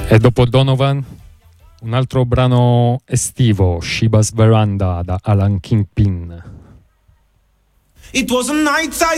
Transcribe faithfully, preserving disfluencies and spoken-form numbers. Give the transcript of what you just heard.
E dopo Donovan, un altro brano estivo, Shiba's Veranda da Alan Kingpin. It was a night I